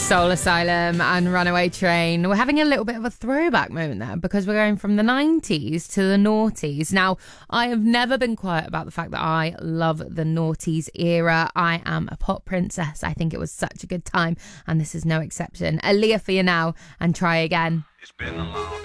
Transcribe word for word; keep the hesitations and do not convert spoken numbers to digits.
Soul Asylum and Runaway Train. We're having a little bit of a throwback moment there because we're going from the nineties to the noughties. Now, I have never been quiet about the fact that I love the noughties era. I am a pop princess. I think it was such a good time, and this is no exception. Aaliyah for you now, and Try Again. It's been a long